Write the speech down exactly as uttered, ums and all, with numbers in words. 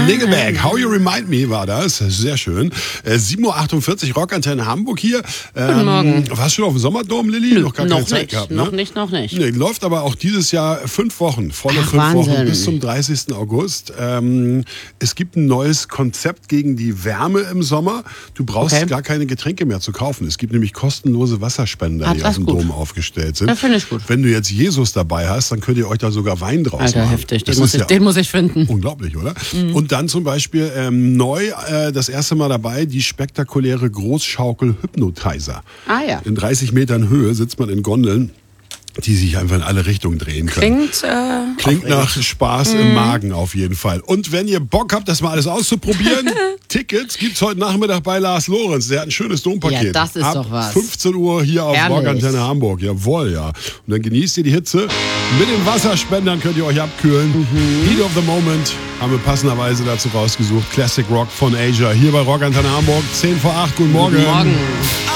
Nickelback, How You Remind Me war das. Sehr schön. Äh, sieben Uhr achtundvierzig, Rockantenne Hamburg hier. Ähm, Guten Morgen. Warst du schon auf dem Sommerdom, Lilly? Nö, noch gar noch keine Zeit nicht, gehabt, ne? noch nicht, noch nicht. Nee, läuft aber auch dieses Jahr fünf Wochen, volle Ach, fünf Wahnsinn. Wochen bis zum dreißigsten August. Ähm, es gibt ein neues Konzept gegen die Wärme im Sommer. Du brauchst Okay. gar keine Getränke mehr zu kaufen. Es gibt nämlich kostenlose Wasserspender, Ah, die das auf dem ist gut. Dom aufgestellt sind. Das finde ich gut. Wenn du jetzt Jesus dabei hast, dann könnt ihr euch da sogar Wein draus Alter, machen. heftig. Das Den muss, ist ich, ja den muss ich finden. unglaublich, oder? Und dann zum Beispiel ähm, neu, äh, das erste Mal dabei, die spektakuläre Großschaukel Hypnotizer. Ah ja. In dreißig Metern Höhe sitzt man in Gondeln, die sich einfach in alle Richtungen drehen können. Klingt, äh, Klingt nach Spaß im Magen auf jeden Fall. Und wenn ihr Bock habt, das mal alles auszuprobieren, Tickets gibt's heute Nachmittag bei Lars Lorenz. Der hat ein schönes Dompaket. Ja, das ist Ab doch was. fünfzehn Uhr hier auf Ehrlich? Rockantenne Hamburg. Jawohl, ja. Und dann genießt ihr die Hitze. Mit den Wasserspendern könnt ihr euch abkühlen. Mhm. Heat of the Moment haben wir passenderweise dazu rausgesucht. Classic Rock von Asia. Hier bei Rockantenne Hamburg. zehn vor acht. Guten Morgen. Guten Morgen.